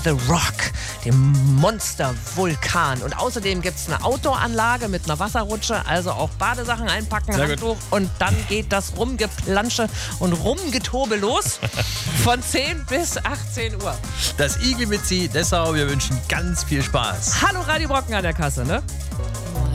The Rock, dem Monstervulkan. Und außerdem gibt es eine Outdoor-Anlage mit einer Wasserrutsche, also auch Badesachen einpacken, Handtuch und dann geht das Rumgeplansche und Rumgetobe los von 10 bis 18 Uhr. Das Igel mit Sie, Dessau, wir wünschen ganz viel Spaß. Hallo Radio Brocken an der Kasse, ne?